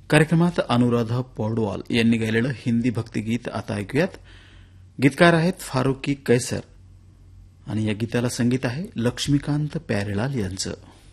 कार्यक्रमात अनुराधा पौडवाल यांनी गायलेलं हिंदी भक्तिगीत आता ऐकूयात. गीतकार आहेत फारुकी कैसर आणि या गीताला संगीत आहे लक्ष्मीकांत प्यारेलाल यांचं.